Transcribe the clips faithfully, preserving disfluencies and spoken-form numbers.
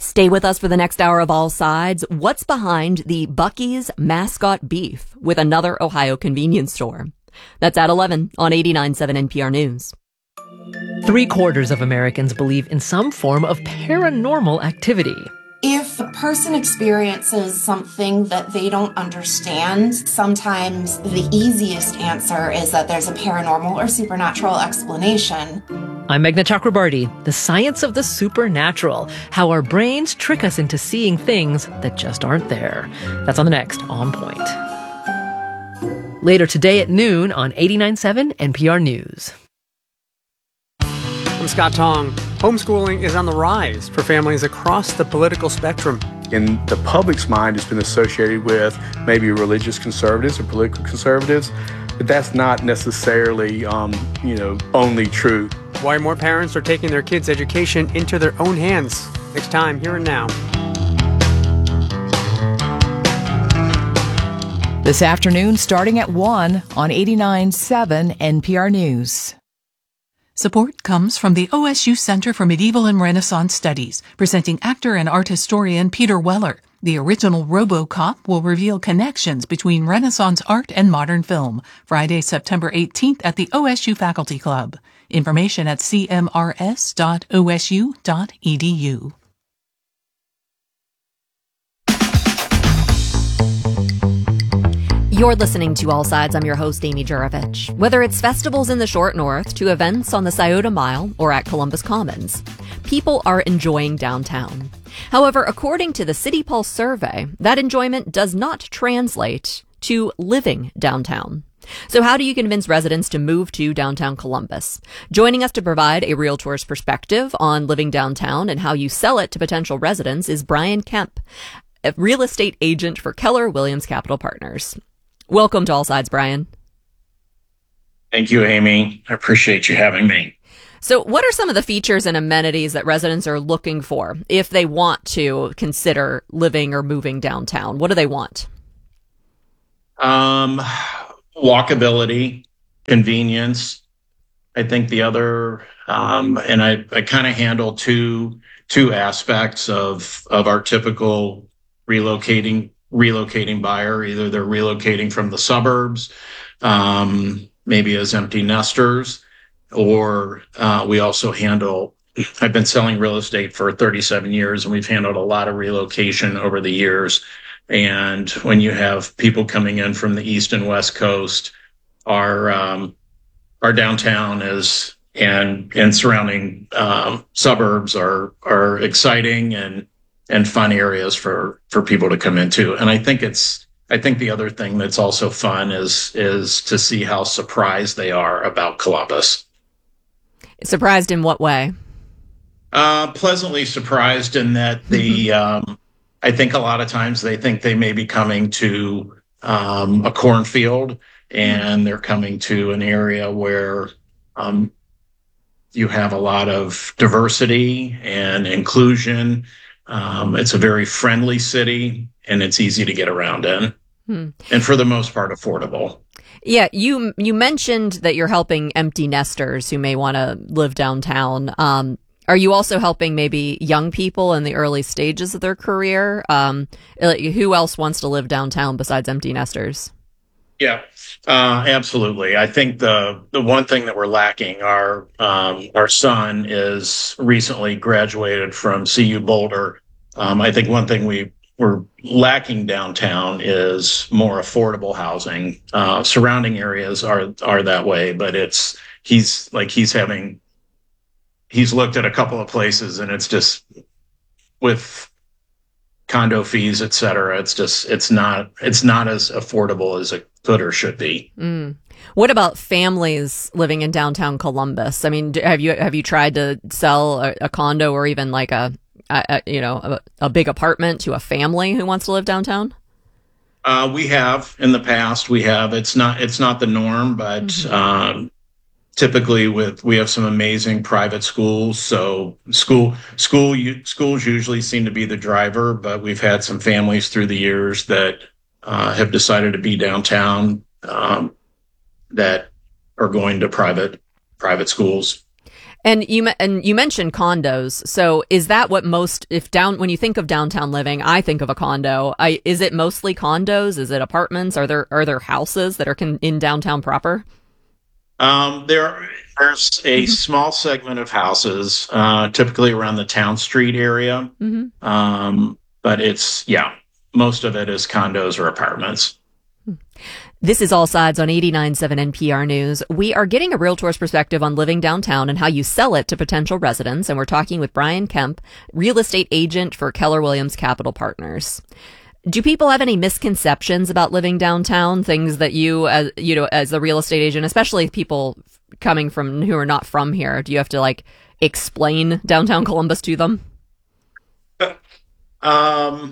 Stay with us for the next hour of All Sides. What's behind the Buc-ee's mascot beef with another Ohio convenience store? That's at eleven on eighty-nine point seven N P R News. Three quarters of Americans believe in some form of paranormal activity. If a person experiences something that they don't understand, sometimes the easiest answer is that there's a paranormal or supernatural explanation. I'm Meghna Chakrabarty. The science of the supernatural, how our brains trick us into seeing things that just aren't there. That's on the next On Point. Later today at noon on eighty-nine point seven N P R News. I'm Scott Tong. Homeschooling is on the rise for families across the political spectrum. In the public's mind, it's been associated with maybe religious conservatives or political conservatives, but that's not necessarily, um, you know, only true. Why more parents are taking their kids' education into their own hands. Next time, Here and Now. This afternoon, starting at one on eighty-nine point seven N P R News. Support comes from the O S U Center for Medieval and Renaissance Studies, presenting actor and art historian Peter Weller. The original RoboCop will reveal connections between Renaissance art and modern film, Friday, September eighteenth at the O S U Faculty Club. Information at c m r s dot o s u dot e d u. You're listening to All Sides. I'm your host, Amy Juravich. Whether it's festivals in the Short North to events on the Scioto Mile or at Columbus Commons, people are enjoying downtown. However, according to the City Pulse survey, that enjoyment does not translate to living downtown. So how do you convince residents to move to downtown Columbus? Joining us to provide a realtor's perspective on living downtown and how you sell it to potential residents is Brian Kemp, a real estate agent for Keller Williams Capital Partners. Welcome to All Sides, Brian. Thank you, Amy. I appreciate you having me. So what are some of the features and amenities that residents are looking for if they want to consider living or moving downtown? What do they want? Um, walkability, convenience. I think the other, um, and I, I kind of handle two two aspects of of our typical relocating relocating buyer. Either they're relocating from the suburbs, um, maybe as empty nesters, or uh, we also handle, I've been selling real estate for thirty-seven years, and we've handled a lot of relocation over the years. And when you have people coming in from the East and West Coast, our um, our downtown is and and surrounding um, suburbs are are exciting and and fun areas for, for people to come into. And I think it's, I think the other thing that's also fun is, is to see how surprised they are about Columbus. Surprised in what way? Uh, pleasantly surprised in that the, um, I think a lot of times they think they may be coming to, um, a cornfield, and they're coming to an area where, um, you have a lot of diversity and inclusion. Um, it's a very friendly city, and it's easy to get around in, hmm. and for the most part, affordable. Yeah, you you mentioned that you're helping empty nesters who may want to live downtown. Um, are you also helping maybe young people in the early stages of their career? Um, who else wants to live downtown besides empty nesters? Yeah, uh, absolutely. I think the the one thing that we're lacking, our um, our son is recently graduated from C U Boulder. Um, I think one thing we we're lacking downtown is more affordable housing. Uh, surrounding areas are are that way, but it's he's like he's having he's looked at a couple of places, and it's just with condo fees, et cetera. It's just, it's not, it's not as affordable as it could or should be. Mm. What about families living in downtown Columbus? I mean, have you, have you tried to sell a, a condo or even like a, a, a you know, a, a big apartment to a family who wants to live downtown? Uh, we have in the past, we have, it's not, it's not the norm, but, mm-hmm. um, typically with, we have some amazing private schools. So school, school, schools usually seem to be the driver, but we've had some families through the years that uh, have decided to be downtown um, that are going to private, private schools. And you and you mentioned condos. So is that what most, if down, when you think of downtown living, I think of a condo. I, is it mostly condos? Is it apartments? Are there are there houses that are con, in downtown proper? Um, there, there's a mm-hmm. small segment of houses, uh, typically around the Town Street area. Mm-hmm. Um, but it's, yeah, most of it is condos or apartments. This is All Sides on eighty-nine point seven N P R News. We are getting a realtor's perspective on living downtown and how you sell it to potential residents. And we're talking with Brian Kemp, real estate agent for Keller Williams Capital Partners. Do people have any misconceptions about living downtown? Things that you, as you know, as a real estate agent, especially people coming from who are not from here, do you have to like explain downtown Columbus to them? Um.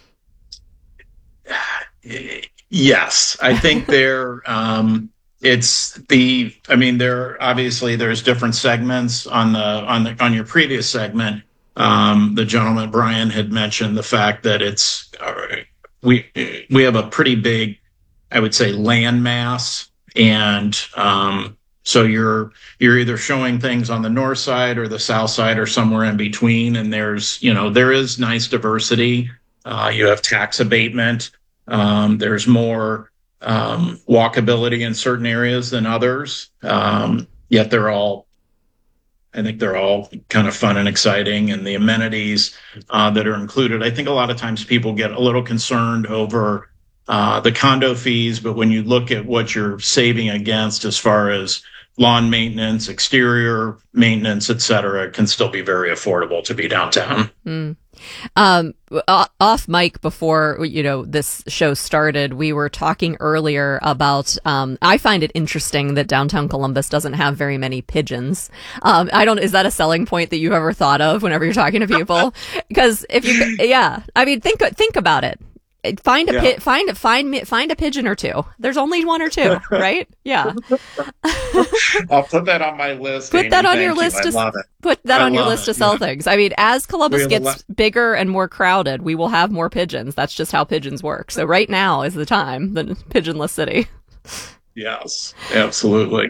Yes, I think there. Um, it's the. I mean, there obviously there's different segments on the on the on your previous segment. Um, the gentleman Brian had mentioned the fact that it's uh, we we have a pretty big, I would say, land mass, and um, so you're you're either showing things on the north side or the south side or somewhere in between. And there's you know there is nice diversity. Uh, you have tax abatement. Um, there's more um, walkability in certain areas than others. Um, yet they're all, I think they're all kind of fun and exciting. And the amenities uh, that are included, I think a lot of times people get a little concerned over uh, the condo fees, but when you look at what you're saving against as far as lawn maintenance, exterior maintenance, et cetera, it can still be very affordable to be downtown. Mm. Um, off mic before, you know, this show started, we were talking earlier about, um, I find it interesting that downtown Columbus doesn't have very many pigeons. Um, I don't, is that a selling point that you've ever thought of whenever you're talking to people? Because if you, yeah, I mean, think, think about it. Find a yeah. pi- find find find a pigeon or two. There's only one or two, right? Yeah. I'll put that on my list. Put Amy. that on Thank your you. list. I To, love it. Put that I on your list it. to sell yeah. things. I mean, as Columbus gets le- bigger and more crowded, we will have more pigeons. That's just how pigeons work. So right now is the time, the pigeonless city. Yes, absolutely.